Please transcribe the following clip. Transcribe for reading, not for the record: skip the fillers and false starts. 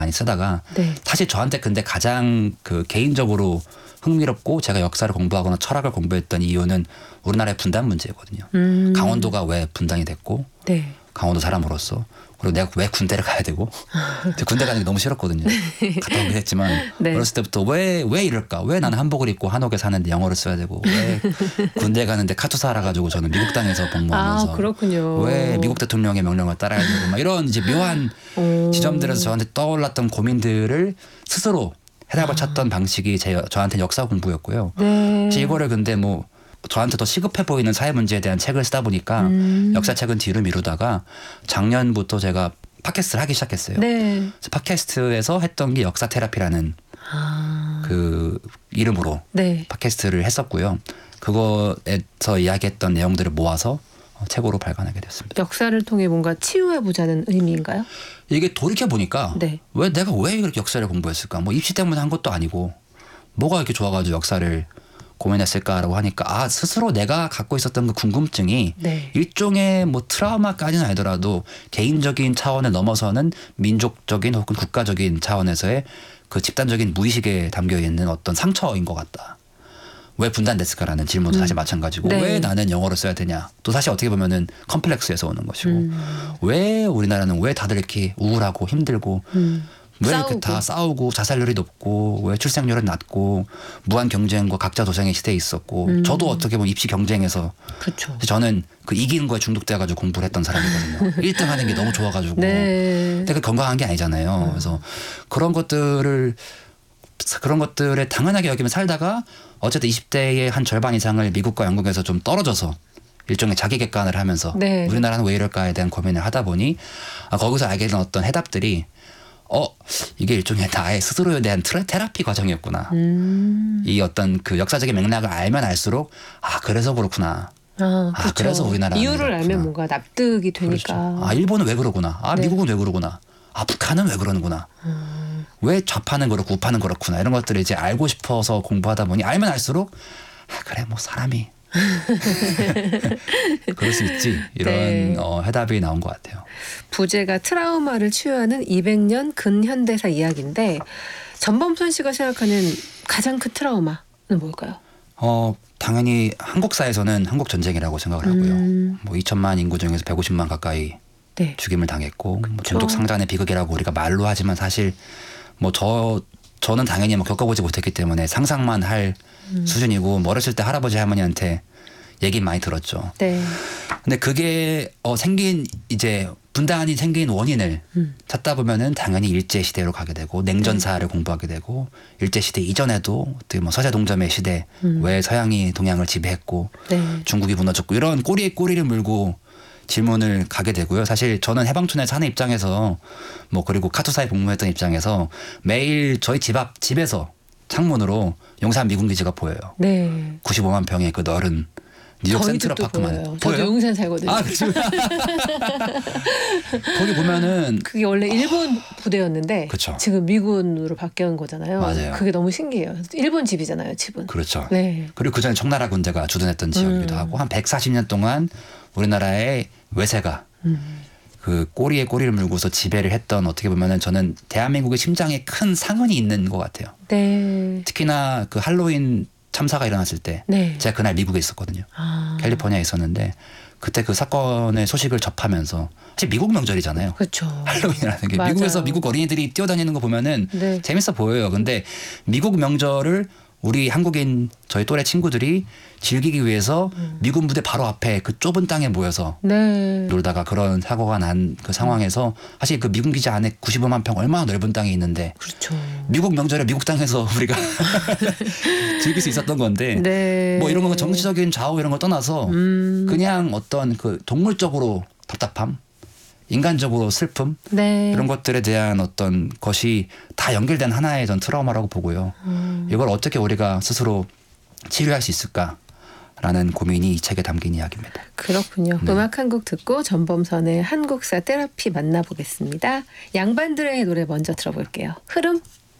많이 쓰다가 네. 사실 저한테 근데 가장 그 개인적으로 흥미롭고 제가 역사를 공부하거나 철학을 공부했던 이유는 우리나라의 분단 문제거든요. 강원도가 왜 분단이 됐고 네. 강원도 사람으로서 그리고 내가 왜 군대를 가야 되고 군대 가는 게 너무 싫었거든요. 갔다 오긴 했지만 네. 어렸을 때부터 왜 이럴까? 왜 나는 한복을 입고 한옥에 사는데 영어를 써야 되고 왜 군대 가는데 카투사 알아가지고 저는 미국 땅에서 복무하면서 그렇군요. 왜 미국 대통령의 명령을 따라야 되고 막 이런 이제 묘한 지점들에서 저한테 떠올랐던 고민들을 스스로 해답을 찾던 방식이 저한테 역사 공부였고요. 네. 이거를 근데 뭐 저한테 더 시급해 보이는 사회 문제에 대한 책을 쓰다 보니까 역사책은 뒤로 미루다가 작년부터 제가 팟캐스트를 하기 시작했어요. 네. 그래서 팟캐스트에서 했던 게 역사 테라피라는 그 이름으로 네. 팟캐스트를 했었고요. 그거에서 이야기했던 내용들을 모아서 책으로 발간하게 됐습니다. 역사를 통해 뭔가 치유해보자는 의미인가요? 이게 돌이켜보니까 네. 내가 왜 이렇게 역사를 공부했을까? 뭐 입시 때문에 한 것도 아니고 뭐가 이렇게 좋아가지고 역사를 고민했을까라고 하니까 스스로 내가 갖고 있었던 그 궁금증이 네. 일종의 뭐 트라우마까지는 아니더라도 개인적인 차원을 넘어서는 민족적인 혹은 국가적인 차원에서의 그 집단적인 무의식에 담겨있는 어떤 상처인 것 같다. 왜 분단됐을까라는 질문도 사실 마찬가지고 네. 왜 나는 영어를 써야 되냐. 또 사실 어떻게 보면은 컴플렉스에서 오는 것이고 왜 우리나라는 왜 다들 이렇게 우울하고 힘들고 왜 이렇게 다 싸우고 자살률이 높고 왜 출생률은 낮고 무한 경쟁과 각자 도생의 시대에 있었고 저도 어떻게 보면 입시 경쟁에서 그렇죠. 저는 그 이기는 거에 중독돼가지고 공부를 했던 사람이거든요. 1등 하는 게 너무 좋아가지고. 네. 근데 그 건강한 게 아니잖아요. 그래서 그런 것들에 당연하게 여기면 살다가 어쨌든 20대의 한 절반 이상을 미국과 영국에서 좀 떨어져서 일종의 자기 객관을 하면서 네. 우리나라는 왜 이럴까에 대한 고민을 하다 보니 거기서 알게 된 어떤 해답들이 이게 일종의 나의 스스로에 대한 테라피 과정이었구나. 이 어떤 그 역사적인 맥락을 알면 알수록 그래서 그렇구나. 그렇죠. 그래서 우리나라는 이유를 이렇구나. 알면 뭔가 납득이 되니까. 그렇죠. 일본은 왜 그러구나. 네. 미국은 왜 그러구나. 북한은 왜 그러는구나. 왜 좌파는 그렇고 우파는 그렇구나. 이런 것들을 이제 알고 싶어서 공부하다 보니 알면 알수록 그래 뭐 사람이 그럴 수 있지. 이런 네. 해답이 나온 것 같아요. 부제가 트라우마를 치유하는 200년 근현대사 이야기인데 전범선 씨가 생각하는 가장 큰 트라우마는 뭘까요? 당연히 한국사에서는 한국 전쟁이라고 생각을 하고요. 뭐 2천만 인구 중에서 150만 가까이 네. 죽임을 당했고 뭐 그렇죠. 종족 상잔의 비극이라고 우리가 말로 하지만 사실 뭐 저는 당연히 뭐 겪어보지 못했기 때문에 상상만 할 수준이고 뭐 어렸을 때 할아버지 할머니한테 얘기 많이 들었죠. 네. 근데 그게 이제 분단이 생긴 원인을 찾다 보면은 당연히 일제 시대로 가게 되고 냉전사를 공부하게 되고 일제 시대 이전에도 어떻게 뭐 서세동점의 시대 왜 서양이 동양을 지배했고 네. 중국이 무너졌고 이런 꼬리에 꼬리를 물고 질문을 가게 되고요. 사실 저는 해방촌에 사는 입장에서 뭐 그리고 카투사에 복무했던 입장에서 매일 저희 집에서 창문으로 용산 미군기지가 보여요. 네. 95만 평의 그 넓은 뉴욕 센트럴파크만 보여요. 저도 용산 살거든요. 그렇죠. 거기 보면은 그게 원래 일본 부대였는데 그쵸. 지금 미군으로 바뀐 거잖아요. 맞아요. 그게 너무 신기해요. 일본 집이잖아요, 집은. 그렇죠. 네. 그리고 그전에 청나라 군대가 주둔했던 지역이기도 하고 한 140년 동안 우리나라의 외세가 그 꼬리에 꼬리를 물고서 지배를 했던 어떻게 보면은 저는 대한민국의 심장에 큰 상흔이 있는 것 같아요. 네. 특히나 그 할로윈 참사가 일어났을 때 네. 제가 그날 미국에 있었거든요. 캘리포니아에 있었는데 그때 그 사건의 소식을 접하면서 사실 미국 명절이잖아요. 그렇죠. 할로윈이라는 게 맞아요. 미국에서 미국 어린이들이 뛰어다니는 거 보면은 네. 재밌어 보여요. 근데 미국 명절을 우리 한국인 저희 또래 친구들이 즐기기 위해서 미군 부대 바로 앞에 그 좁은 땅에 모여서 네. 놀다가 그런 사고가 난 그 상황에서 사실 그 미군 기지 안에 95만 평 얼마나 넓은 땅이 있는데 그렇죠. 미국 명절에 미국 땅에서 우리가 즐길 수 있었던 건데 네. 뭐 이런 거 정치적인 좌우 이런 거 떠나서 그냥 어떤 그 동물적으로 답답함, 인간적으로 슬픔 네. 이런 것들에 대한 어떤 것이 다 연결된 하나의 전 트라우마라고 보고요. 이걸 어떻게 우리가 스스로 치료할 수 있을까라는 고민이 이 책에 담긴 이야기입니다. 그렇군요. 네. 음악 한 곡 듣고 전범선의 한국사 테라피 만나보겠습니다. 양반들의 노래 먼저 들어볼게요. 흐름.